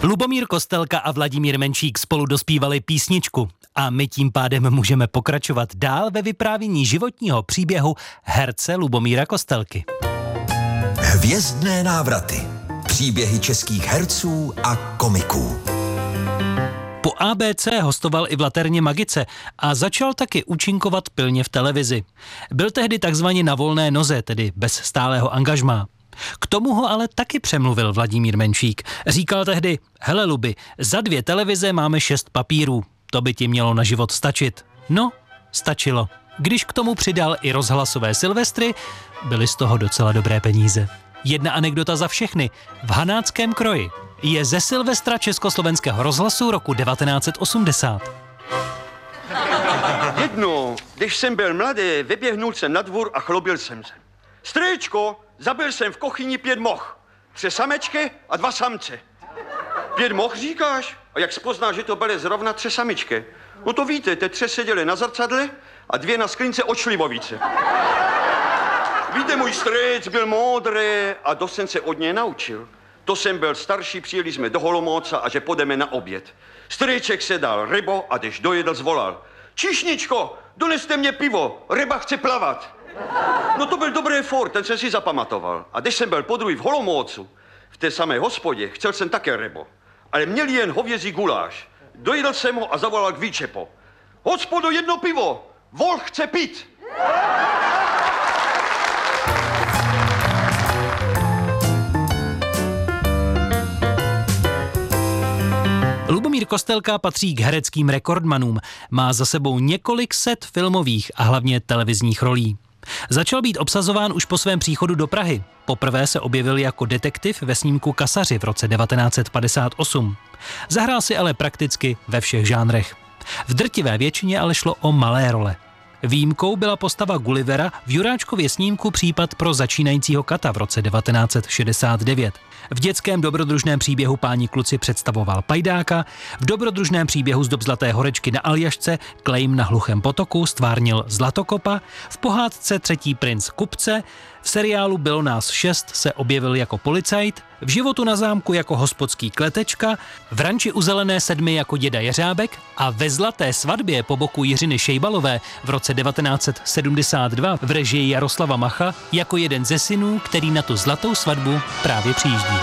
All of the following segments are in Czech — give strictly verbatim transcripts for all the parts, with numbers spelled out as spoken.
Lubomír Kostelka a Vladimír Menšík spolu dospívali písničku a my tím pádem můžeme pokračovat dál ve vyprávění životního příběhu herce Lubomíra Kostelky. Hvězdné návraty. Příběhy českých herců a komiků. Po A B C hostoval i v Laterně Magice a začal taky účinkovat pilně v televizi. Byl tehdy takzvaně na volné noze, tedy bez stálého angažmá. K tomu ho ale taky přemluvil Vladimír Menšík. Říkal tehdy: hele Lubi, za dvě televize máme šest papírů. To by ti mělo na život stačit. No, stačilo. Když k tomu přidal i rozhlasové Silvestry, byly z toho docela dobré peníze. Jedna anekdota za všechny. V Hanáckém kroji je ze Silvestra Československého rozhlasu roku devatenáct set osmdesát. Jednou, když jsem byl mladý, vyběhnul jsem na dvůr a chlubil jsem se. Strýčko, zabil jsem v kuchyni pět moh. Tři samečky a dva samce. Pět moh říkáš? A jak spoznáš, že to byly zrovna tři samičky? No to víte, ty tři seděly na zrcadle a dvě na sklince od šlivovice. Víte, můj strýc byl moudrý a dost jsem se od něj naučil. To jsem byl starší, přijeli jsme do Holomouca a že půjdeme na oběd. Strýček se dal rybo a když dojedl, zvolal: Číšničko, doneste mě pivo, ryba chce plavat. No to byl dobrý furt, ten jsem si zapamatoval. A když jsem byl podruhý v Holomoucu, v té samé hospodě, chtěl jsem také rybo. Ale měli jen hovězí guláš. Dojedl jsem ho a zavolal k výčepo: Hospodo, jedno pivo, vol chce pít. Lubomír Kostelka patří k hereckým rekordmanům. Má za sebou několik set filmových a hlavně televizních rolí. Začal být obsazován už po svém příchodu do Prahy. Poprvé se objevil jako detektiv ve snímku Kasaři v roce devatenáct set padesát osm. Zahrál si ale prakticky ve všech žánrech. V drtivé většině ale šlo o malé role. Výjimkou byla postava Gullivera v Juráčkově snímku Případ pro začínajícího kata v roce devatenáct set šedesát devět. V dětském dobrodružném příběhu Páni kluci představoval Pajdáka, v dobrodružném příběhu Zdob zlaté horečky na Aljašce Klejm na hluchém potoku stvárnil Zlatokopa, v pohádce Třetí princ kupce, v seriálu Bylo nás šest se objevil jako policajt, v Životu na zámku jako hospodský kletečka, v Ranči u zelené sedmi jako děda Jeřábek a ve Zlaté svatbě po boku Jiřiny Šejbalové v roce devatenáct set sedmdesát dva v režii Jaroslava Macha jako jeden ze synů, který na tu zlatou svatbu právě přijíždí.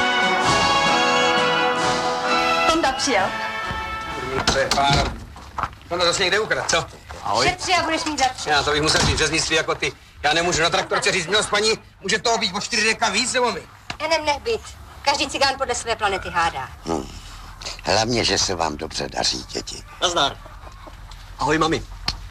Tonda přijel. Pár. Tonda zase někde ukradl, co? Ahoj. Šetři a budeš mít za tři. Já to bych musel říct řeznictví jako ty. Já nemůžu na traktorce říct, milost paní, může toho být o čtyři deka víc, nebo my? Jenom nech být. Každý cigán podle své planety hádá. Hmm. Hlavně, že se vám dobře daří, děti. Nazdar. Ahoj, mami.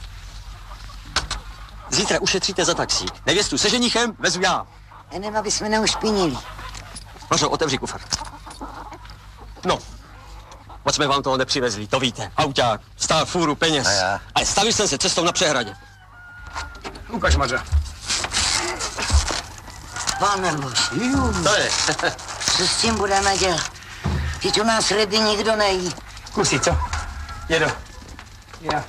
Zítra ušetříte za taxík. Nevěstu se ženichem vezu já. Jenom, aby jsme neušpinili. Prošel, otevři kufr. No, moc jsme vám toho nepřivezli, to víte. Auťák, stál fůru peněz. A já? Ale stavil jsem se cestou na přehradě. Ukaž, Maře. Pane bož, To je. co s tím budeme dělat? Teď u nás ryby nikdo nejí. Kusí, co? Jedo. Já.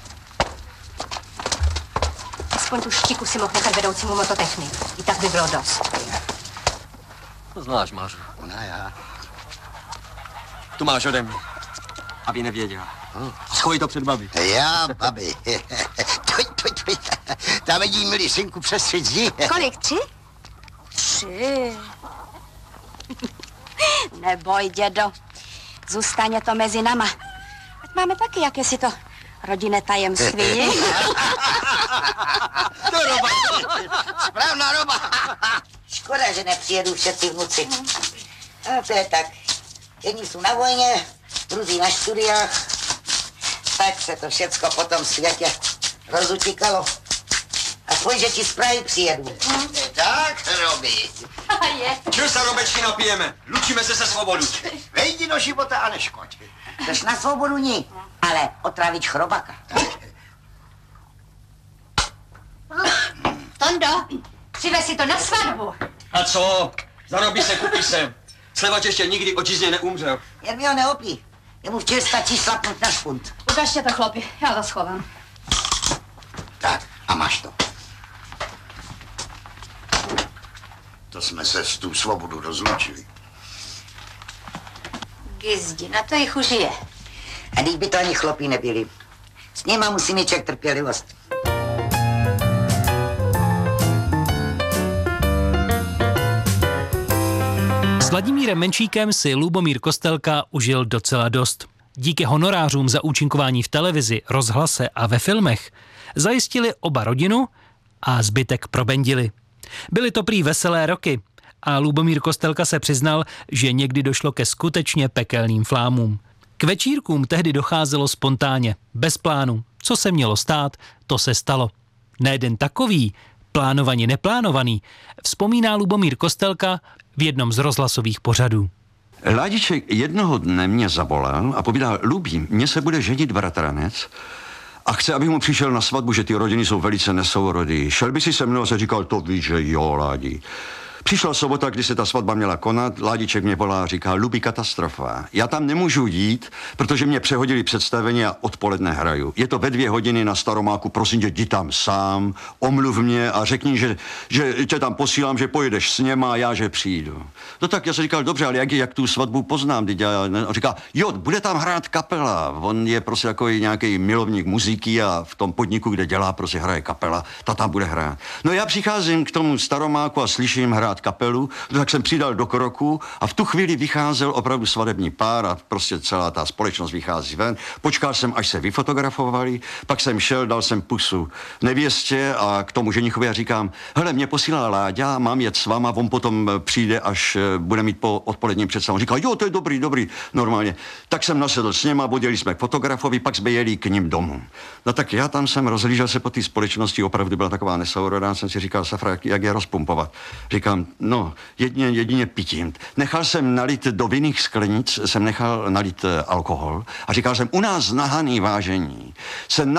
Aspoň tu štiku si mohl nechat vedoucímu mototechnik. I tak by bylo dost. To znáš, Mářu. Ona já. Tu máš ode mě. Aby nevěděla. Schovej to před babi. Já, babi. Pojď, pojď, pojď. Tam vidí, milý synku, přes tři zdi. Kolik? Tři? Tři. Neboj, dědo. Zůstane to mezi nama. Ať máme taky jakési to rodinné tajemství. To roba. Správná roba. Škoda, že nepřijedu všetci vnuci. A to je tak. Jedni jsou na vojně, druzí na studiách. Tak se to všecko po tom světě rozutíkalo. A pojď, že ti z Prahy přijedu. Hmm. Tak, Robi. Čil se, Robečky, napijeme. Lučíme se se svobodou. Vejdi do života a neškoď. Jdeš na svobodu ní, ale otrávíš chrobaka. Tondo, přivez si to na svatbu. A co? Zarobí se, kupí se. Slevač ještě nikdy očistně neumřel. Jen mi ho neopí. Jemu včera stačí šlapnout na špunt. Ukažte to, chlopi, já to schovám. Tak, a máš to. To jsme se s tu svobodu rozlučili. Gizdi, na to jich už je. A když by to ani chlopí nebyli. S nima musí mít člověk trpělivost. S Vladimírem Menšíkem si Lubomír Kostelka užil docela dost. Díky honorářům za účinkování v televizi, rozhlase a ve filmech zajistili oba rodinu a zbytek probendili. Byly to prý veselé roky a Lubomír Kostelka se přiznal, že někdy došlo ke skutečně pekelným flámům. K večírkům tehdy docházelo spontánně, bez plánu. Co se mělo stát, to se stalo. Na jeden takový, plánovaně neplánovaný, vzpomíná Lubomír Kostelka v jednom z rozhlasových pořadů. Ládiček jednoho dne mě zavolal a povídal, Lubí, mně se bude ženit bratranec a chce, abych mu přišel na svatbu, že ty rodiny jsou velice nesourodý. Šel by si se mnou a se říkal, to víš, že jo, Ládi. Přišla sobota, kdy se ta svatba měla konat, Ládiček mě volá a říká, Lubi, katastrofa. Já tam nemůžu jít, protože mě přehodili představení a odpoledne hraju. Je to ve dvě hodiny na Staromáku, prosím tě, jdi tam sám, omluv mě a řekni, že, že tě tam posílám, že pojedeš s něma a já, že přijdu. No tak já jsem říkal, dobře, ale jak, jak tu svatbu poznám? On říká, jo, bude tam hrát kapela. On je prostě jako nějaký milovník muziky a v tom podniku, kde dělá, prostě hraje kapela, ta tam bude hrát. No já přicházím k tomu Staromáku a slyším hrát kapelu, tak jsem přidal do kroku a v tu chvíli vycházel opravdu svatební pár a prostě celá ta společnost vychází ven. Počkal jsem, až se vyfotografovali, pak jsem šel, dal jsem pusu nevěstě a k tomu ženichovi a říkám, hele, mě posílá Láďa, mám jet s váma, on potom přijde, až bude mít po odpoledním představu. On říká, jo, to je dobrý, dobrý, normálně. Tak jsem nasedl s něma, odjeli jsme k fotografovi, pak jsme jeli k ním domů. No tak já tam jsem rozhlížel se po té společnosti, opravdu byla taková nesourodá, jsem si říkal, Safra, jak, jak je rozpumpovat. Říkám, no, jedině, jedině pitím. Nechal jsem nalit do vinných sklenic, jsem nechal nalit alkohol a říkal jsem, u nás na Haný, vážení se